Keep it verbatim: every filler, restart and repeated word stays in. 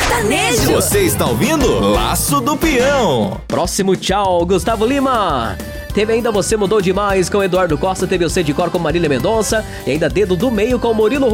sertanejo. Você está ouvindo Laço do Peão. Próximo tchau, Gustavo Lima. Teve ainda Você Mudou Demais com Eduardo Costa, teve o C de Cor com Marília Mendonça e ainda Dedo do Meio com Murilo